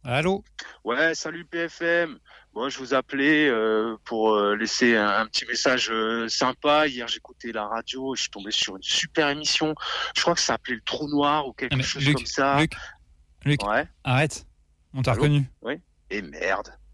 Allô? Ouais, salut PFM. Moi, je vous appelais pour laisser un petit message sympa. Hier, j'écoutais la radio et je suis tombé sur une super émission. Je crois que ça s'appelait Le Trou Noir ou Non quelque mais chose comme Luc, ça. Luc, Luc, Ouais. arrête. On t'a Allô? reconnu. Oui. Et merde.